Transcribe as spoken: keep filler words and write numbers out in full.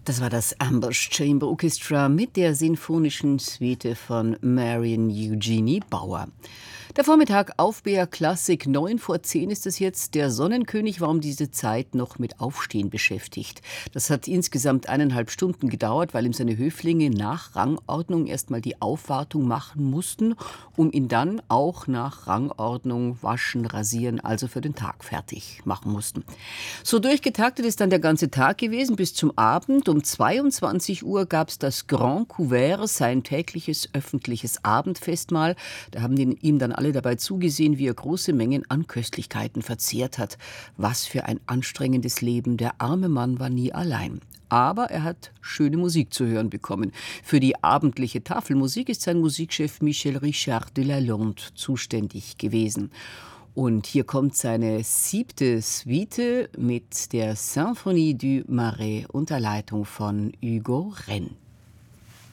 Das war das Ambush Chamber Orchestra mit der sinfonischen Suite von Marion Eugenie Bauer. Der Vormittag auf B R Klassik, neun vor zehn ist es jetzt. Der Sonnenkönig war um diese Zeit noch mit Aufstehen beschäftigt. Das hat insgesamt eineinhalb Stunden gedauert, weil ihm seine Höflinge nach Rangordnung erstmal die Aufwartung machen mussten, um ihn dann auch nach Rangordnung waschen, rasieren, also für den Tag fertig machen mussten. So durchgetaktet ist dann der ganze Tag gewesen bis zum Abend. Um zweiundzwanzig Uhr gab es das Grand Couvert, sein tägliches öffentliches Abendfestmahl. Da haben die, ihm dann alle dabei zugesehen, wie er große Mengen an Köstlichkeiten verzehrt hat. Was für ein anstrengendes Leben. Der arme Mann war nie allein. Aber er hat schöne Musik zu hören bekommen. Für die abendliche Tafelmusik ist sein Musikchef Michel Richard de Lalonde zuständig gewesen. Und hier kommt seine siebte Suite mit der Symphonie du Marais unter Leitung von Hugo Rennes.